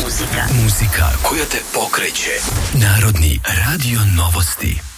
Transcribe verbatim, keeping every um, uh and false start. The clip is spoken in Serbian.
Muzika. Muzika koja te pokreće. Narodni radio novosti.